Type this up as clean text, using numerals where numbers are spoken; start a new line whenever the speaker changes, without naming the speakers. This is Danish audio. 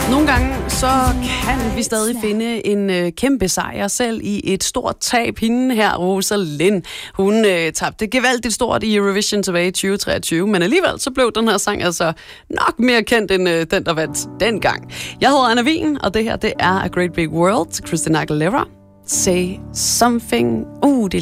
Nogle gange så kan vi stadig finde en kæmpe sejr selv i et stort tab. Hende her, Rosalind, hun tabte gevaldigt stort i Eurovision tilbage i 2023, men alligevel så blev den her sang altså nok mere kendt end den, der vandt dengang. Jeg hedder Anna Wien, og det her det er A Great Big World, Christina Aguilera. Say Something. Det